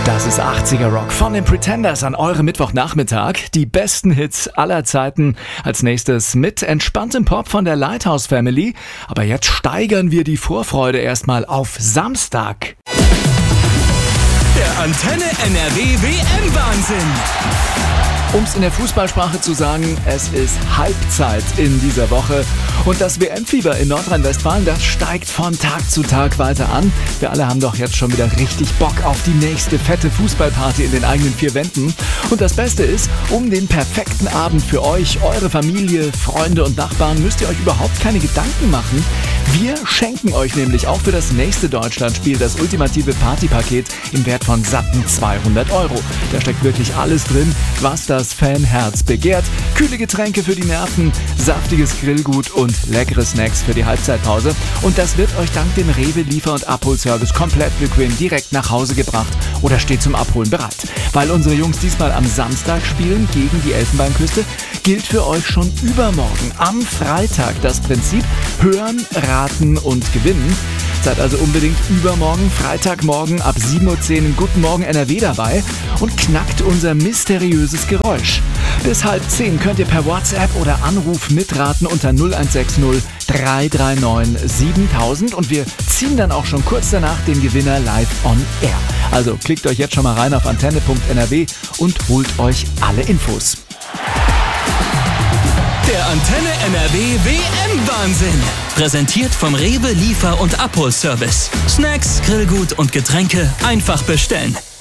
Das ist 80er Rock von den Pretenders an eurem Mittwochnachmittag. Die besten Hits aller Zeiten. Als nächstes mit entspanntem Pop von der Lighthouse Family. Aber jetzt steigern wir die Vorfreude erstmal auf Samstag. Der Antenne NRW WM-Wahnsinn. Um es in der Fußballsprache zu sagen, es ist Halbzeit in dieser Woche. Und das WM-Fieber in Nordrhein-Westfalen, das steigt von Tag zu Tag weiter an. Wir alle haben doch jetzt schon wieder richtig Bock auf die nächste fette Fußballparty in den eigenen vier Wänden. Und das Beste ist, um den perfekten Abend für euch, eure Familie, Freunde und Nachbarn müsst ihr euch überhaupt keine Gedanken machen. Wir schenken euch nämlich auch für das nächste Deutschlandspiel das ultimative Partypaket im Wert von satten 200 €. Da steckt wirklich alles drin, was das Fanherz begehrt. Kühle Getränke für die Nerven, saftiges Grillgut und leckere Snacks für die Halbzeitpause. Und das wird euch dank dem Rewe Liefer- und Abholservice komplett bequem direkt nach Hause gebracht oder steht zum Abholen bereit. Weil unsere Jungs diesmal am Samstag spielen gegen die Elfenbeinküste, gilt für euch schon übermorgen am Freitag das Prinzip Hören, Raten und Gewinnen. Seid also unbedingt übermorgen, Freitagmorgen ab 7:10 Uhr im Guten Morgen NRW dabei und knackt unser mysteriöses Geräusch. Bis 9:30 könnt ihr per WhatsApp oder Anruf mitraten unter 0160 339 7000 und wir ziehen dann auch schon kurz danach den Gewinner live on air. Also klickt euch jetzt schon mal rein auf antenne.nrw und holt euch alle Infos. Der Antenne NRW WM-Wahnsinn. Präsentiert vom Rewe Liefer- und Abholservice. Snacks, Grillgut und Getränke einfach bestellen.